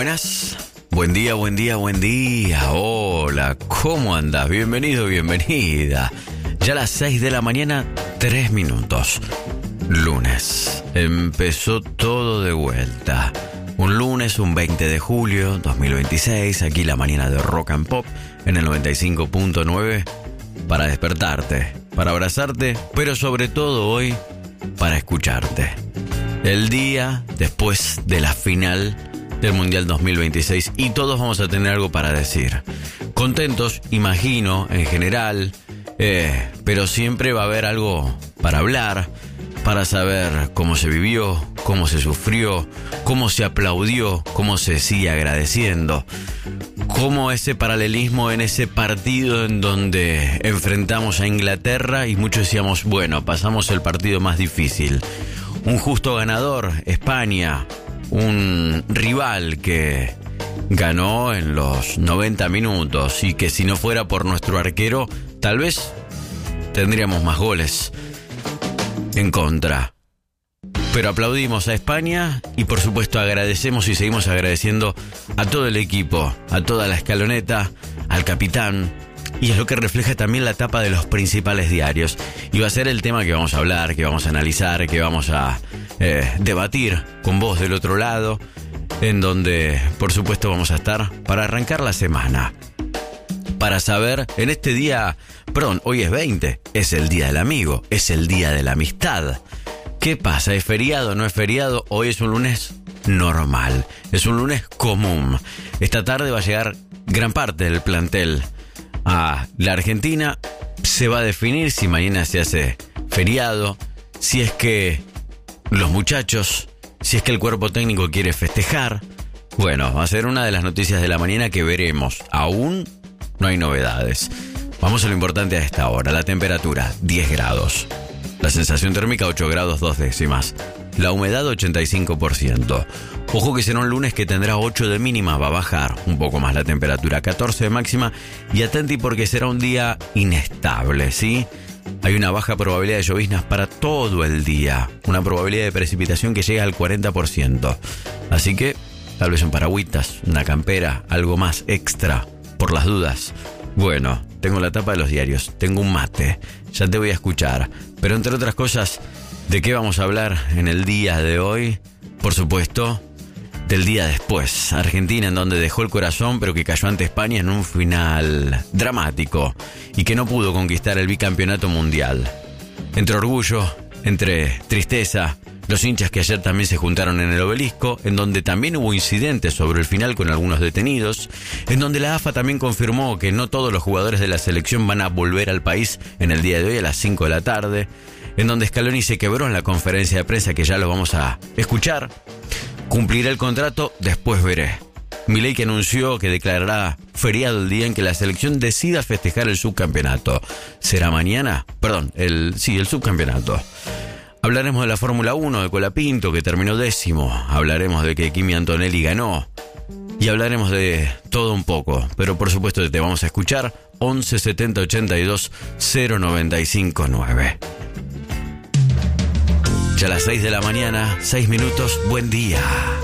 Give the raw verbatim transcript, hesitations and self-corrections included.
buenas. Buen día, buen día, buen día. Hola, ¿cómo andas? Bienvenido, bienvenida. Ya a las seis de la mañana, tres minutos. Lunes. Empezó todo de vuelta. Un lunes, un veinte de julio dos mil veintiséis. Aquí la mañana de Rock and Pop en el noventa y cinco punto nueve. Para despertarte, para abrazarte, pero sobre todo hoy, para escucharte. El día después de la final del Mundial dos mil veintiséis y todos vamos a tener algo para decir. Contentos, imagino, en general, eh, pero siempre va a haber algo para hablar, para saber cómo se vivió, cómo se sufrió, cómo se aplaudió, cómo se sigue agradeciendo, cómo ese paralelismo en ese partido en donde enfrentamos a Inglaterra y muchos decíamos, bueno, pasamos el partido más difícil. Un justo ganador, España, un rival que ganó en los noventa minutos y que si no fuera por nuestro arquero, tal vez tendríamos más goles en contra. Pero aplaudimos a España y por supuesto agradecemos y seguimos agradeciendo a todo el equipo, a toda la escaloneta, al capitán. Y es lo que refleja también la tapa de los principales diarios. Y va a ser el tema que vamos a hablar, que vamos a analizar, que vamos a eh, debatir con vos del otro lado, en donde por supuesto vamos a estar para arrancar la semana. Para saber, en este día, perdón, hoy es veinte, es el día del amigo, es el día de la amistad. ¿Qué pasa? ¿Es feriado? ¿No es feriado? Hoy es un lunes normal, es un lunes común. Esta tarde va a llegar gran parte del plantel a la Argentina. Se va a definir si mañana se hace feriado, si es que los muchachos, si es que el cuerpo técnico quiere festejar. Bueno, va a ser una de las noticias de la mañana que veremos. Aún no hay novedades. Vamos a lo importante a esta hora. La temperatura, diez grados. La sensación térmica, ocho grados dos décimas. La humedad, ochenta y cinco por ciento. Ojo que será un lunes que tendrá ocho de mínima, va a bajar un poco más la temperatura, catorce de máxima. Y atenti porque será un día inestable, ¿sí? Hay una baja probabilidad de lloviznas para todo el día. Una probabilidad de precipitación que llega al cuarenta por ciento. Así que tal vez un paragüitas, una campera, algo más extra, por las dudas. Bueno, tengo la tapa de los diarios, tengo un mate, ya te voy a escuchar. Pero entre otras cosas, ¿de qué vamos a hablar en el día de hoy? Por supuesto, del día después. Argentina, en donde dejó el corazón, pero que cayó ante España en un final dramático y que no pudo conquistar el bicampeonato mundial. Entre orgullo, entre tristeza, los hinchas que ayer también se juntaron en el Obelisco, en donde también hubo incidentes sobre el final con algunos detenidos, en donde la A F A también confirmó que no todos los jugadores de la selección van a volver al país en el día de hoy a las cinco de la tarde, en donde Scaloni se quebró en la conferencia de prensa, que ya lo vamos a escuchar. Cumpliré el contrato, después veré. Milei, que anunció que declarará feriado el día en que la selección decida festejar el subcampeonato. ¿Será mañana? Perdón, el sí, el subcampeonato. Hablaremos de la Fórmula uno de Colapinto, que terminó décimo. Hablaremos de que Kimi Antonelli ganó. Y hablaremos de todo un poco. Pero por supuesto te vamos a escuchar. once setenta ochenta y dos cero noventa y cinco nueve. Ya a las seis de la mañana, seis minutos, buen día.